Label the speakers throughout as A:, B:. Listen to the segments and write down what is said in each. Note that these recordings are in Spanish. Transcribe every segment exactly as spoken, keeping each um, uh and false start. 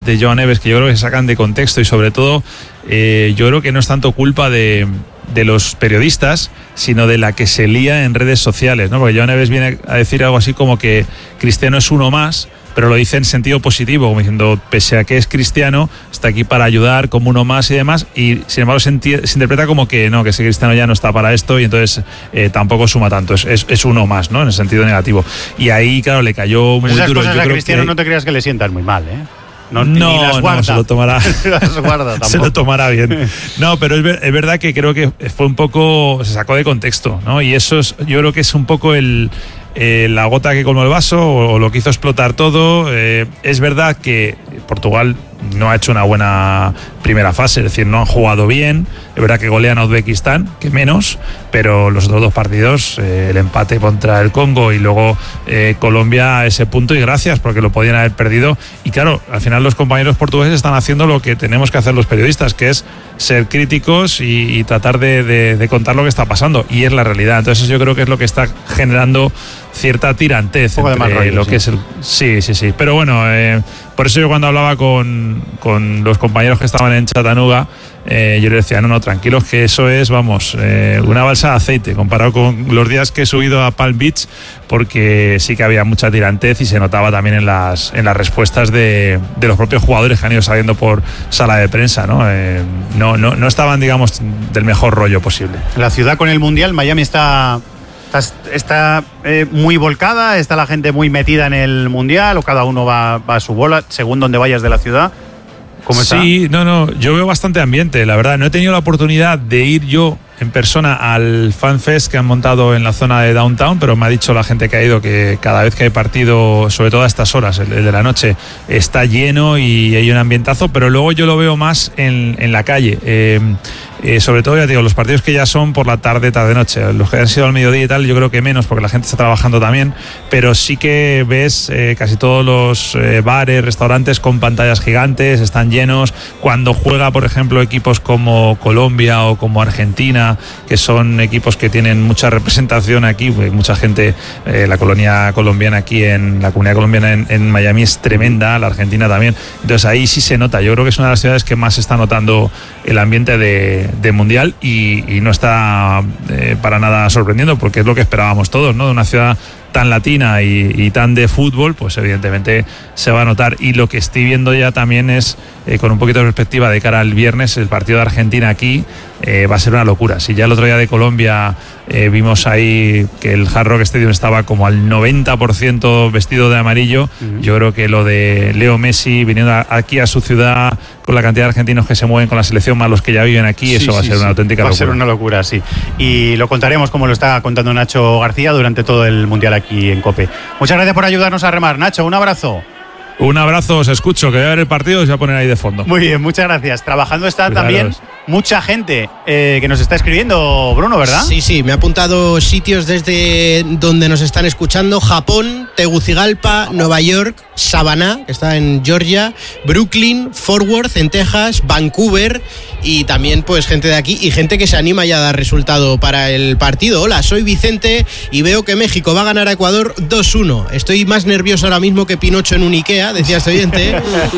A: de Joan Neves que yo creo que se sacan de contexto y sobre todo eh, yo creo que no es tanto culpa de, de los periodistas, sino de la que se lía en redes sociales, ¿no? Porque Joan Neves viene a decir algo así como que Cristiano es uno más, pero lo dice en sentido positivo, como diciendo, pese a que es cristiano, está aquí para ayudar como uno más y demás, y sin embargo se, enti- se interpreta como que no, que ese cristiano ya no está para esto y entonces eh, tampoco suma tanto, es, es, es uno más, ¿no? En el sentido negativo. Y ahí, claro, le cayó
B: pues
A: muy
B: esas
A: duro.
B: Cosas
A: Yo
B: a
A: creo
B: Cristiano
A: que
B: no te creas que le sientan muy mal, ¿eh? No,
A: no,
B: ni las guarda.
A: no, se lo tomará.
B: las guarda tampoco.
A: Se lo tomará bien. No, pero es, ver, es verdad que creo que fue un poco, se sacó de contexto, ¿no? Y eso es, yo creo que es un poco el, eh, la gota que colmó el vaso o, o lo que hizo explotar todo. Eh, es verdad que Portugal no ha hecho una buena primera fase, es decir, no han jugado bien. Es verdad que golean a Uzbekistán, que menos, pero los otros dos partidos, eh, el empate contra el Congo y luego eh, Colombia a ese punto, y gracias, porque lo podían haber perdido. Y claro, al final los compañeros portugueses están haciendo lo que tenemos que hacer los periodistas, que es ser críticos y, y tratar de, de, de contar lo que está pasando, y es la realidad. Entonces yo creo que es lo que está generando cierta tirantez
B: un poco
A: entre
B: de mal rollo,
A: lo
B: sí.
A: que es el... Sí, sí, sí. Pero bueno, eh, por eso yo cuando hablaba con, con los compañeros que estaban en Chattanooga, eh, yo les decía, no, no, tranquilos, que eso es, vamos, eh, una balsa de aceite comparado con los días que he subido a Palm Beach, porque sí que había mucha tirantez y se notaba también en las, en las respuestas de, de los propios jugadores que han ido saliendo por sala de prensa, ¿no? Eh, no, no, no estaban, digamos, del mejor rollo posible.
B: La ciudad con el Mundial, Miami está... Está, está eh, muy volcada, está la gente muy metida en el Mundial, o cada uno va, va a su bola, según donde vayas de la ciudad. ¿Cómo está?
A: Sí, no, no, yo veo bastante ambiente, la verdad. No he tenido la oportunidad de ir yo en persona al FanFest que han montado en la zona de Downtown, pero me ha dicho la gente que ha ido que cada vez que hay partido, sobre todo a estas horas, el, el de la noche, está lleno y hay un ambientazo, pero luego yo lo veo más en, en la calle. Eh, Eh, sobre todo, ya te digo, los partidos que ya son por la tarde, tarde-noche. Los que han sido al mediodía y tal, yo creo que menos, porque la gente está trabajando también, pero sí que ves eh, casi todos los eh, bares, restaurantes con pantallas gigantes, están llenos. Cuando juega, por ejemplo, equipos como Colombia o como Argentina, que son equipos que tienen mucha representación aquí, pues mucha gente, eh, la colonia colombiana aquí, en la comunidad colombiana en, en Miami es tremenda, la Argentina también. Entonces ahí sí se nota. Yo creo que es una de las ciudades que más se está notando el ambiente de de mundial y, y no está eh, para nada sorprendiendo, porque es lo que esperábamos todos, ¿no? De una ciudad tan latina y, y tan de fútbol, pues evidentemente se va a notar. Y lo que estoy viendo ya también es, eh, con un poquito de perspectiva de cara al viernes, el partido de Argentina aquí eh, va a ser una locura. Si ya el otro día de Colombia eh, vimos ahí que el Hard Rock Stadium estaba como al noventa por ciento vestido de amarillo, uh-huh. Yo creo que lo de Leo Messi viniendo aquí a su ciudad con la cantidad de argentinos que se mueven con la selección más los que ya viven aquí, sí, eso va sí, a ser sí. una auténtica
B: va
A: locura.
B: Va a ser una locura, sí. Y lo contaremos como lo está contando Nacho García durante todo el Mundial aquí en COPE. Muchas gracias por ayudarnos a remar, Nacho, un abrazo.
A: Un abrazo, os escucho, que voy a ver el partido y os voy a poner ahí de fondo.
B: Muy bien, muchas gracias. Trabajando está
A: Cuidaros.
B: También mucha gente eh, que nos está escribiendo, Bruno, ¿verdad?
C: Sí, sí, me ha apuntado sitios desde donde nos están escuchando: Japón, Tegucigalpa, Nueva York, Savannah, que está en Georgia, Brooklyn, Fort Worth, en Texas, Vancouver, y también pues gente de aquí y gente que se anima ya a dar resultado para el partido. Hola, soy Vicente y veo que México va a ganar a Ecuador dos uno. Estoy más nervioso ahora mismo que Pinocho en un Ikea, decía este oyente.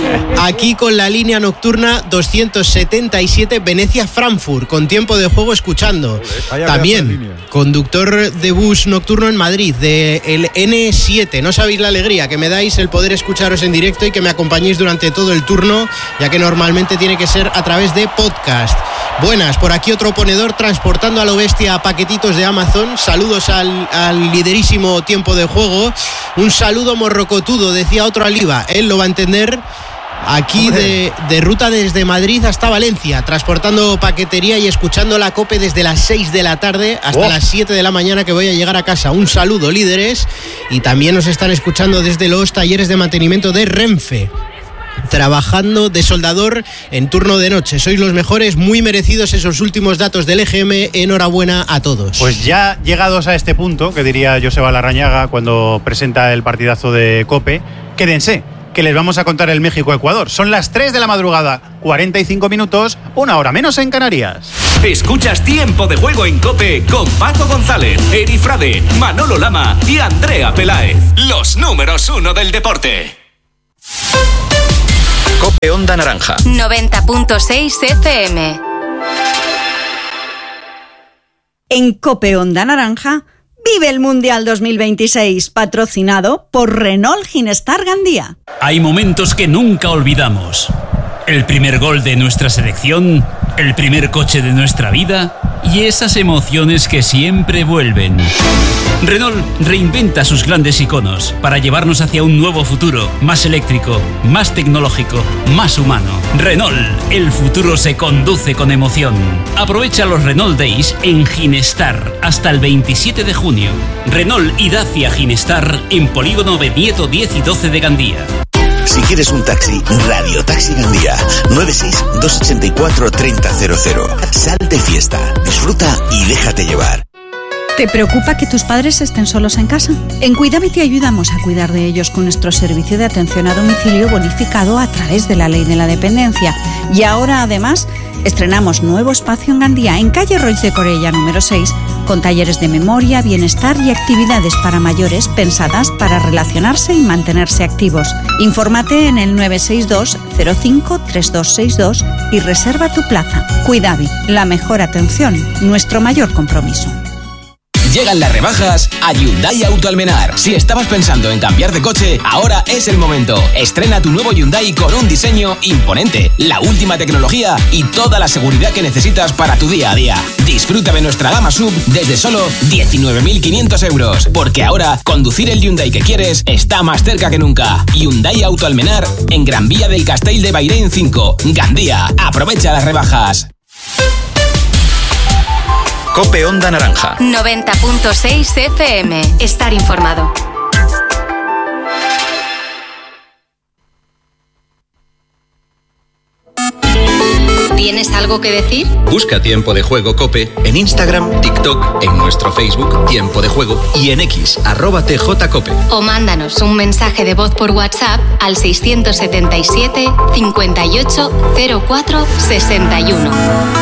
C: Aquí con la línea nocturna doscientos setenta y siete Venecia-Frankfurt, con tiempo de juego escuchando. También conductor de bus nocturno en Madrid, de el ene siete. No sabéis la alegría que me dais el poder escucharos en directo y que me acompañéis durante todo el turno, ya que normalmente tiene que ser a través de podcast. Buenas, por aquí otro ponedor transportando a lo bestia paquetitos de Amazon. Saludos al, al liderísimo tiempo de juego. Un saludo morrocotudo, decía otro Aliva, él lo va a entender. Aquí de, de ruta desde Madrid hasta Valencia, transportando paquetería y escuchando la COPE desde las seis de la tarde hasta oh. las siete de la mañana, que voy a llegar a casa. Un saludo, líderes. Y también nos están escuchando desde los talleres de mantenimiento de Renfe, trabajando de soldador en turno de noche. Sois los mejores, muy merecidos esos últimos datos del E G M. Enhorabuena a todos.
B: Pues ya llegados a este punto, que diría Joseba Larrañaga cuando presenta el partidazo de COPE, quédense, que les vamos a contar el México-Ecuador. Son las tres de la madrugada, cuarenta y cinco minutos, una hora menos en Canarias.
D: Escuchas Tiempo de Juego en COPE con Paco González, Eri Frade, Manolo Lama y Andrea Peláez. Los números uno del deporte.
E: Cope Onda Naranja.
F: noventa punto seis F M.
G: En Cope Onda Naranja, vive el Mundial dos mil veintiséis, patrocinado por Renault Ginestar Gandía.
H: Hay momentos que nunca olvidamos. El primer gol de nuestra selección, el primer coche de nuestra vida y esas emociones que siempre vuelven. Renault reinventa sus grandes iconos para llevarnos hacia un nuevo futuro, más eléctrico, más tecnológico, más humano. Renault, el futuro se conduce con emoción. Aprovecha los Renault Days en Ginestar hasta el veintisiete de junio. Renault y Dacia Ginestar en Polígono Benieto diez y doce de Gandía.
I: Si quieres un taxi, Radio Taxi Gandía. nueve seis dos ocho cuatro, tres cero cero cero. Sal de fiesta, disfruta y déjate llevar.
J: ¿Te preocupa que tus padres estén solos en casa? En Cuidame te ayudamos a cuidar de ellos con nuestro servicio de atención a domicilio bonificado a través de la Ley de la Dependencia. Y ahora, además, estrenamos nuevo espacio en Gandía, en calle Roig de Corella número seis, con talleres de memoria, bienestar y actividades para mayores pensadas para relacionarse y mantenerse activos. Infórmate en el nueve seis dos cero cinco tres dos seis dos y reserva tu plaza. Cuidame, la mejor atención, nuestro mayor compromiso.
K: Llegan las rebajas a Hyundai Auto Almenar. Si estabas pensando en cambiar de coche, ahora es el momento. Estrena tu nuevo Hyundai con un diseño imponente, la última tecnología y toda la seguridad que necesitas para tu día a día. Disfruta de nuestra gama sub desde solo diecinueve mil quinientos euros. Porque ahora, conducir el Hyundai que quieres está más cerca que nunca. Hyundai Auto Almenar en Gran Vía del Castell de Bairén cinco, Gandía. Aprovecha las rebajas.
E: Cope Onda Naranja.
F: noventa punto seis F M. Estar informado. ¿Tienes algo que decir?
E: Busca Tiempo de Juego Cope en Instagram, TikTok, en nuestro Facebook Tiempo de Juego y en X, arroba T J Cope.
F: O mándanos un mensaje de voz por WhatsApp al seiscientos setenta y siete, cincuenta y ocho, cero cuatro, sesenta y uno.